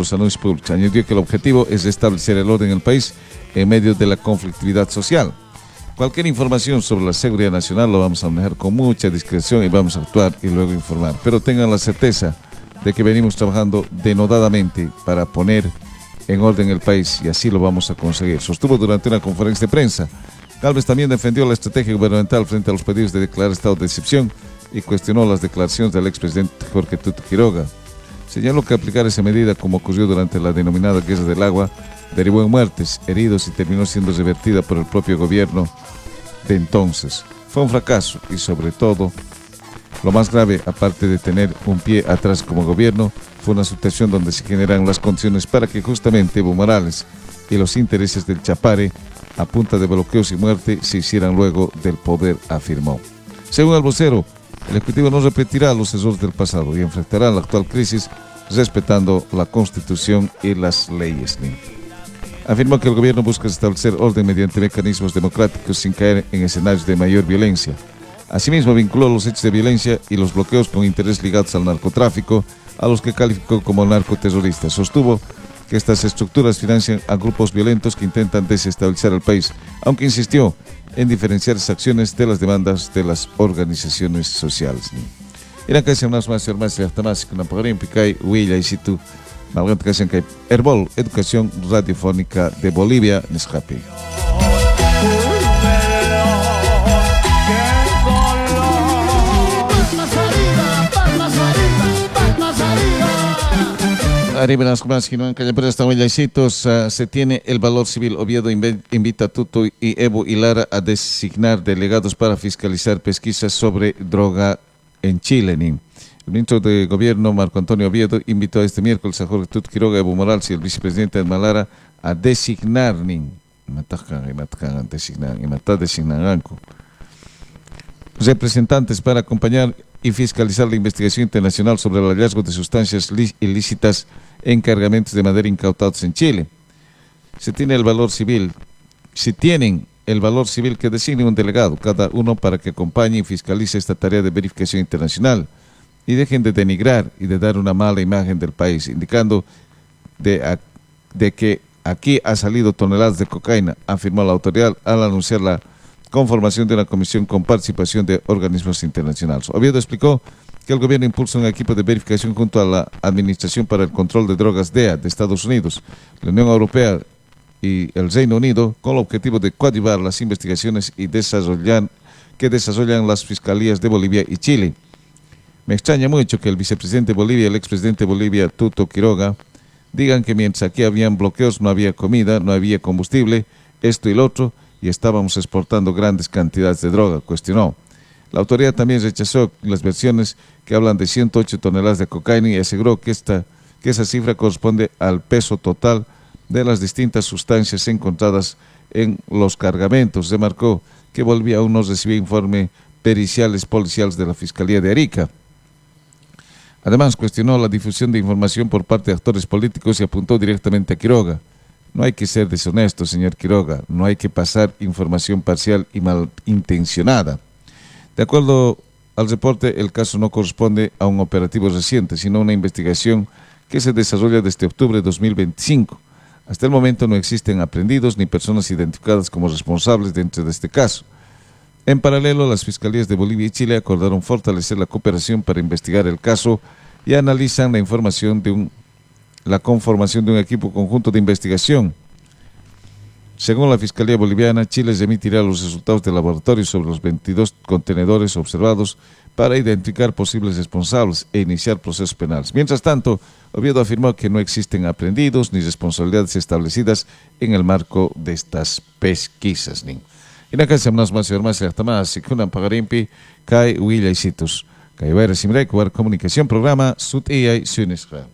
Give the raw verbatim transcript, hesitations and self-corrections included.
los anuncios públicos. Añadió que el objetivo es restablecer el orden en el país en medio de la conflictividad social. Cualquier información sobre la seguridad nacional lo vamos a manejar con mucha discreción y vamos a actuar y luego informar. Pero tengan la certeza de que venimos trabajando denodadamente para poner en orden el país y así lo vamos a conseguir. Sostuvo durante una conferencia de prensa. Gálvez también defendió la estrategia gubernamental frente a los pedidos de declarar estado de excepción y cuestionó las declaraciones del expresidente Jorge Tuto Quiroga. Señaló que aplicar esa medida, como ocurrió durante la denominada guerra del agua, derivó en muertes, heridos y terminó siendo revertida por el propio gobierno de entonces. Fue un fracaso y sobre todo, lo más grave, aparte de tener un pie atrás como gobierno, fue una situación donde se generan las condiciones para que justamente Evo Morales y los intereses del Chapare, a punta de bloqueos y muerte, se hicieran luego del poder, afirmó. Según el vocero, el Ejecutivo no repetirá los errores del pasado y enfrentará la actual crisis respetando la Constitución y las leyes. Afirmó que el gobierno busca establecer orden mediante mecanismos democráticos sin caer en escenarios de mayor violencia. Asimismo, vinculó los hechos de violencia y los bloqueos con intereses ligados al narcotráfico, a los que calificó como narcoterroristas. Sostuvo que estas estructuras financian a grupos violentos que intentan desestabilizar el país, aunque insistió en diferenciar esas acciones de las demandas de las organizaciones sociales. Irán que se más más más más que una pagarín picay huilla y situ malgrado que se que Herbol Educación Radiofónica de Bolivia Nescapi. Arriba las comas que no en calle Presta Huellecitos, uh, se tiene el valor civil. Oviedo invita a Tuto y Evo y Lara a designar delegados para fiscalizar pesquisas sobre droga en Chile. El ministro de Gobierno, Marco Antonio Oviedo, invitó este miércoles a Jorge Tuto Quiroga, Evo Morales y el vicepresidente Edmar Lara a designar representantes para acompañar y fiscalizar la investigación internacional sobre el hallazgo de sustancias ilícitas en cargamentos de madera incautados en Chile. Se tiene el valor civil, si tienen el valor civil que designe un delegado, cada uno para que acompañe y fiscalice esta tarea de verificación internacional y dejen de denigrar y de dar una mala imagen del país, indicando de, de que aquí ha salido toneladas de cocaína, afirmó la autoridad al anunciar la conformación de una comisión con participación de organismos internacionales. Oviedo explicó que el gobierno impulsa un equipo de verificación junto a la Administración para el Control de Drogas D E A de Estados Unidos, la Unión Europea y el Reino Unido, con el objetivo de coadyuvar las investigaciones y desarrollar, que desarrollan las fiscalías de Bolivia y Chile. Me extraña mucho que el vicepresidente de Bolivia y el expresidente de Bolivia, Tuto Quiroga, digan que mientras aquí habían bloqueos no había comida, no había combustible, esto y lo otro, y estábamos exportando grandes cantidades de droga, cuestionó. La autoridad también rechazó las versiones que hablan de ciento ocho toneladas de cocaína y aseguró que, esta, que esa cifra corresponde al peso total de las distintas sustancias encontradas en los cargamentos. Remarcó que Bolivia aún no recibió informe periciales policiales de la Fiscalía de Arica. Además, cuestionó la difusión de información por parte de actores políticos y apuntó directamente a Quiroga. No hay que ser deshonesto, señor Quiroga, no hay que pasar información parcial y malintencionada. De acuerdo al reporte, el caso no corresponde a un operativo reciente, sino a una investigación que se desarrolla desde octubre de dos mil veinticinco. Hasta el momento no existen aprehendidos ni personas identificadas como responsables dentro de este caso. En paralelo, las fiscalías de Bolivia y Chile acordaron fortalecer la cooperación para investigar el caso y analizan la información de un la conformación de un equipo conjunto de investigación. Según la Fiscalía Boliviana, Chile emitirá los resultados del laboratorio sobre los veintidós contenedores observados para identificar posibles responsables e iniciar procesos penales. Mientras tanto, Oviedo afirmó que no existen aprehendidos ni responsabilidades establecidas en el marco de estas pesquisas. Y la casa más más más hasta más que una pagarimpi cae huilla y citos. Cae ver simrek war comunicación programa sut ai sunisra.